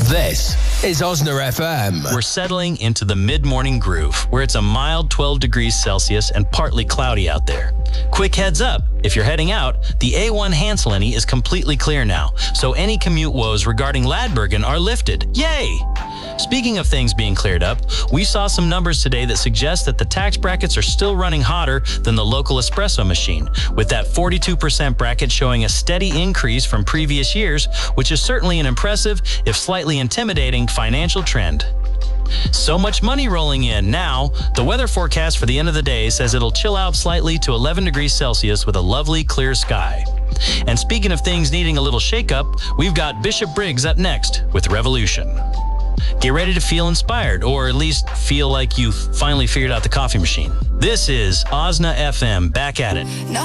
This is Osner FM. We're settling into the mid-morning groove, where it's a mild 12 degrees Celsius and partly cloudy out there. Quick heads up, if you're heading out, the A1 Hanselenny is completely clear now, so any commute woes regarding Ladbergen are lifted. Yay! Speaking of things being cleared up, we saw some numbers today that suggest that the tax brackets are still running hotter than the local espresso machine, with that 42% bracket showing a steady increase from previous years, which is certainly an impressive, if slightly intimidating, financial trend. So much money rolling in. Now, the weather forecast for the end of the day says it'll chill out slightly to 11 degrees Celsius with a lovely clear sky. And speaking of things needing a little shakeup, we've got Bishop Briggs up next with Revolution. Get ready to feel inspired, or at least feel like you've finally figured out the coffee machine. This is Osna FM, back at it.